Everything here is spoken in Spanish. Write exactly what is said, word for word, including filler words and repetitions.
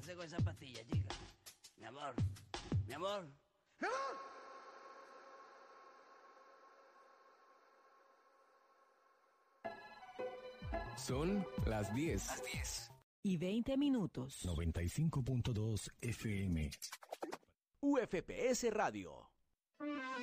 hacer con esa pastilla, chica? Mi amor, mi amor. ¡Mi amor! Son las diez. Las diez. Y veinte minutos. noventa y cinco punto dos F M. U F P S Radio.